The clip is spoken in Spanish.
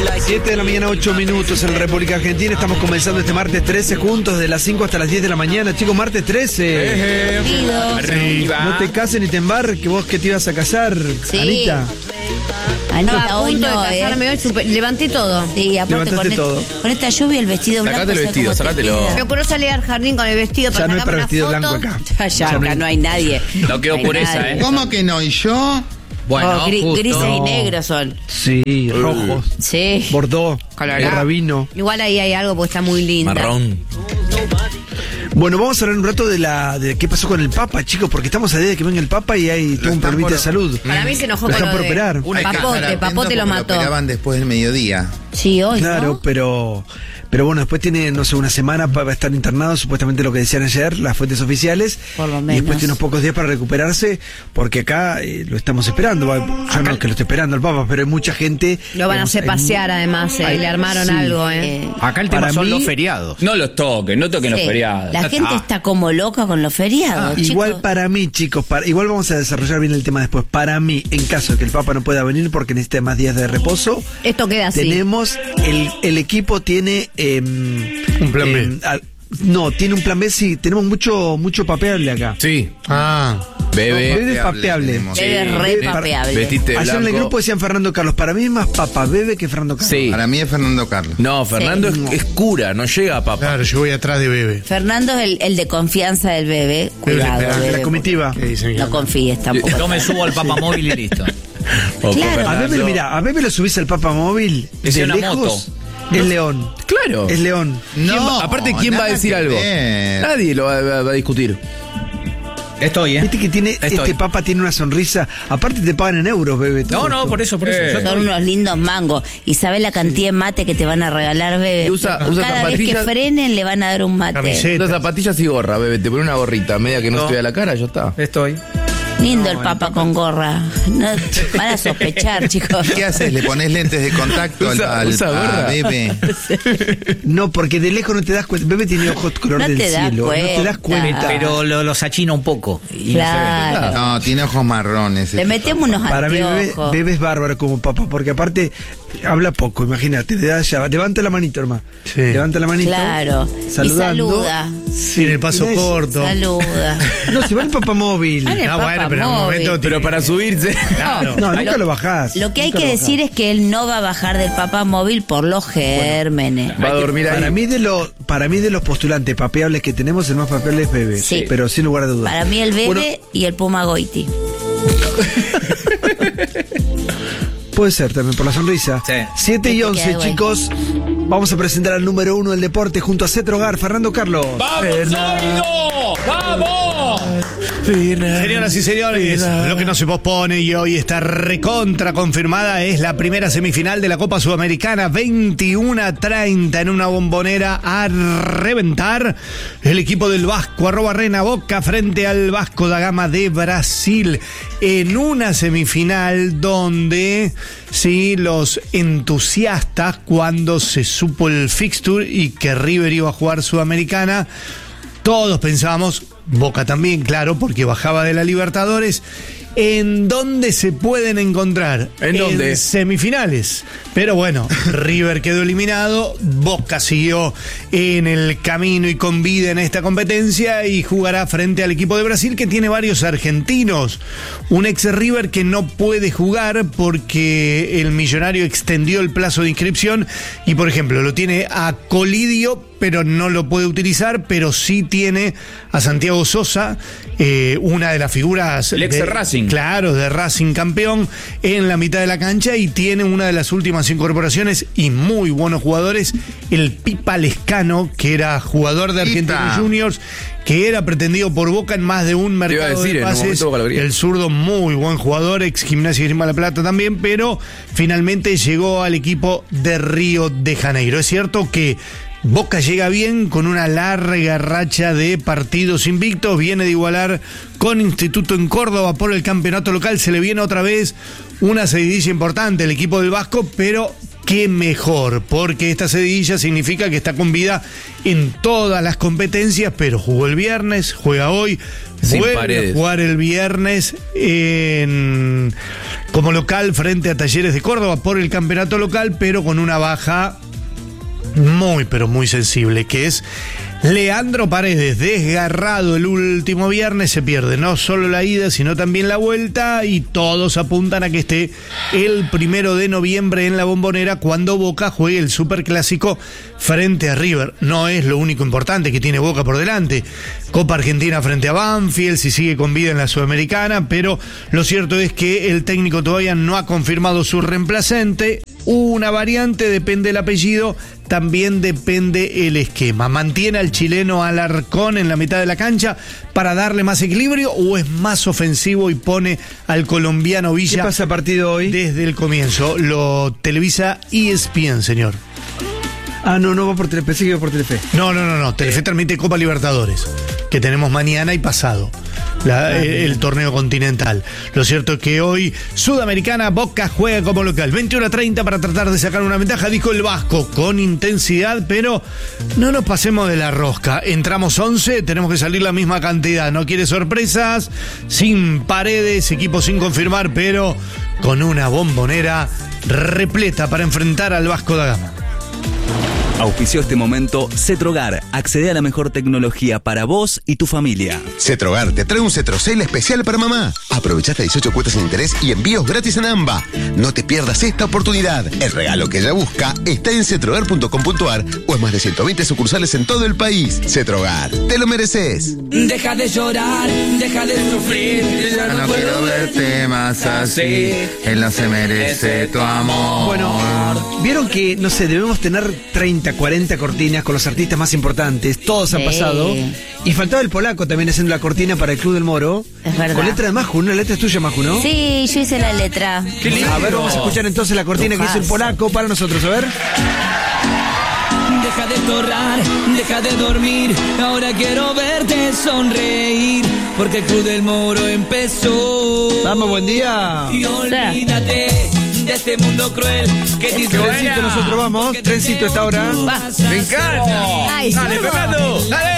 7 de la mañana, 8 minutos en la República Argentina. Estamos comenzando este martes 13 juntos de las 5 hasta las 10 de la mañana. Chicos, martes 13. Arriba. No te cases ni te embarques, vos que te ibas a casar, Sí. Anita. Anita, hoy punto no, de casarme hoy, levanté todo. Sí, aparte Levantaste todo. con esta lluvia el vestido blanco. Sacate el ¿sabes vestido, cómo te sacátelo. queda? Pero por no salir al jardín con el vestido Ya para no hay sacarme para vestido una blanco foto. acá. Ya, acá no hay nadie. No quedó hay pureza, nadie. ¿Cómo que no? ¿Y yo? Bueno, justo. Grises y negros son. Sí, rojos. Sí. Bordeaux, Colorado. rabino. Igual ahí hay algo porque está muy linda. Marrón. Bueno, vamos a hablar un rato de qué pasó con el Papa, chicos, porque estamos a día de que venga el Papa y hay todo un están permite de por- salud. Para mí se enojó Lo con están lo por de operar. Hay que estar Papote atentos lo porque mató. operaban después del mediodía. Sí, hoy, Claro, ¿no? pero bueno, después tiene, no sé, una semana para estar internado, supuestamente lo que decían ayer, las fuentes oficiales. Por lo Y menos. después tiene unos pocos días para recuperarse, porque acá lo estamos esperando. Yo no es que lo estoy esperando al Papa, pero hay mucha gente. Lo van a hacer pasear además, le armaron sí. algo, Acá el tema Para son mí- los feriados. No los toquen, no toquen los Sí. feriados. La gente está como loca con los feriados. Igual chicos. para mí, chicos, igual vamos a desarrollar bien el tema después. Para mí, en caso de que el Papa no pueda venir porque necesite más días de reposo, Esto queda así. tenemos, el equipo tiene... Un plan B. No, tiene un plan B, sí, tenemos mucho papeable acá. Sí. Bebe Bebe. papeable. tenemos. Bebe re Bebe, papeable. Vestiste Ayer en el blanco. grupo decían Fernando Carlos. Para mí es más Papa Bebe que Fernando Carlos. Sí. Para mí es Fernando Carlos. No, Fernando es cura, no llega a Papa. Claro, yo voy atrás de Bebe. Fernando es el de confianza del bebé. Cuidado, Esperanza. La bebé. comitiva. ¿Qué dicen? No confíes tampoco. Yo me subo al Papa Móvil y listo. Ojo, Claro. A Bebe, mira, a Bebe lo subís al Papa Móvil. Es De una lejos, moto. es León. Claro. Es León. No, Aparte, ¿quién va a nada decir que algo? ver. Nadie lo va a discutir. Estoy, Viste que tiene, Estoy. este Papa tiene una sonrisa. Aparte te pagan en euros, Bebe. todo No, esto. por eso. Yo Son estoy. unos lindos mangos. ¿Y sabes la cantidad de mate que te van a regalar, bebé? Y usa Cada vez que zapatillas. frenen le van a dar un mate. Camiseta. Unas zapatillas y gorra, bebé. Te pone una gorrita, media que no se vea la cara, ya está. Estoy. Lindo el papa con gorra. No, van a sospechar, chicos. ¿Qué haces? ¿Le pones lentes de contacto Usa gorra. a Bebe? No, porque de lejos no te das cuenta. Bebe tiene ojos color No del te das cielo. No te das cuenta. cuenta. Pero los achina un poco. Y Claro. No, tiene ojos marrones. Le metemos unos Para mí, anteojos. Bebe es bárbaro como Papa, porque aparte habla poco, imagínate. Le da ya, levanta la manito, hermano. Sí. Levanta la manito. Claro. Saludando. Y saluda. Sí, en el paso y corto. Saluda. No, si va el Papa móvil. Ah, Ah, bueno, pero en un móvil. momento. Pero para subirse. Claro. No, nunca lo bajás. Lo que hay Nunca que lo decir bajás. es que él no va a bajar del papa móvil por los gérmenes. Va a dormir ahí. Para mí de los postulantes papeables que tenemos, el más papeable es Bebe. Sí. Pero sin lugar a dudas. Para mí el bebé Bueno, y el Puma Goiti. puede ser también por la sonrisa. Sí. 7 y Viste que 11, hay, güey. chicos. Vamos a presentar al número 1 del deporte junto a Cetro Hogar, Fernando Carlos. Señoras y señores, lo que no se pospone y hoy está recontra confirmada es la primera semifinal de la Copa Sudamericana, 21-30 en una bombonera a reventar. El equipo del Vasco @Rena Boca frente al Vasco da Gama de Brasil en una semifinal donde sí, los entusiastas cuando se supo el fixture y que River iba a jugar Sudamericana, todos pensábamos, Boca también, claro, porque bajaba de la Libertadores, ¿en dónde se pueden encontrar? ¿En dónde? En semifinales. Pero bueno, River quedó eliminado, Boca siguió en el camino y con vida en esta competencia y jugará frente al equipo de Brasil que tiene varios argentinos. Un ex River que no puede jugar porque el Millonario extendió el plazo de inscripción y, por ejemplo, lo tiene a Colidio, pero no lo puede utilizar, pero sí tiene a Santiago Sosa, una de las figuras... El ex de Racing. Claro, de Racing campeón en la mitad de la cancha y tiene una de las últimas incorporaciones y muy buenos jugadores, el Pipa Lescano, que era jugador de Argentinos Pipa. Juniors, que era pretendido por Boca en más de un iba a mercado decir, de en un pases. momento Boca lo quería. El zurdo, muy buen jugador, ex Gimnasia y Grima La Plata también, pero finalmente llegó al equipo de Río de Janeiro. Es cierto que Boca llega bien con una larga racha de partidos invictos, viene de igualar con Instituto en Córdoba por el campeonato local, se le viene otra vez una seguidilla importante el equipo del Vasco, pero qué mejor, porque esta seguidilla significa que está con vida en todas las competencias, pero jugó el viernes, juega hoy, Sin vuelve Paredes. a jugar el viernes en como local frente a Talleres de Córdoba por el campeonato local, pero con una baja muy, pero muy sensible, que es Leandro Paredes, desgarrado el último viernes. Se pierde no solo la ida, sino también la vuelta, y todos apuntan a que esté el 1 de noviembre en la Bombonera cuando Boca juegue el Superclásico frente a River. No es lo único importante que tiene Boca por delante. Copa Argentina frente a Banfield, si sigue con vida en la Sudamericana, pero lo cierto es que el técnico todavía no ha confirmado su reemplazante. Una variante, depende el apellido, también depende el esquema. ¿Mantiene al chileno Alarcón en la mitad de la cancha para darle más equilibrio o es más ofensivo y pone al colombiano Villa? ¿Qué pasa partido hoy? Desde el comienzo. Lo televisa ESPN, señor. Ah, no va por Telefe, pensé que iba por Telefe. No. Telefe transmite Copa Libertadores, que tenemos mañana y pasado. El torneo continental. Lo cierto es que hoy Sudamericana, Boca juega como local 21-30 para tratar de sacar una ventaja, dijo el Vasco, con intensidad, pero no nos pasemos de la rosca. Entramos 11, tenemos que salir la misma cantidad. No quiere sorpresas, sin Paredes, equipo sin confirmar, pero con una Bombonera repleta para enfrentar al Vasco da Gama. Auspició este momento Cetrogar. Accede a la mejor tecnología para vos y tu familia. Cetrogar te trae un Cetrocel especial para mamá. Aprovecha hasta 18 cuotas sin interés y envíos gratis en AMBA. No te pierdas esta oportunidad. El regalo que ella busca está en cetrogar.com.ar o en más de 120 sucursales en todo el país. Cetrogar, te lo mereces. Deja de llorar, deja de sufrir. Ya no quiero verte más así. Él no se merece tu amor. Bueno, vieron que, no sé, debemos tener 30, 40 cortinas con los artistas más importantes. Todos han Sí. pasado. Y faltaba el polaco también haciendo la cortina para el Club del Moro. Es verdad. Con letra de Maju, una letra es tuya, Maju, ¿no? Sí, yo hice la letra. A ver, vamos a escuchar entonces la cortina que hizo el polaco para nosotros, a ver. Deja de torrar, deja de dormir. Ahora quiero verte sonreír. Porque el Club del Moro empezó. Vamos, buen día. Y olvídate de este mundo cruel que te hizo Trencito, nosotros vamos. Trencito esta hora. Ay, Dale, Fernando, dale.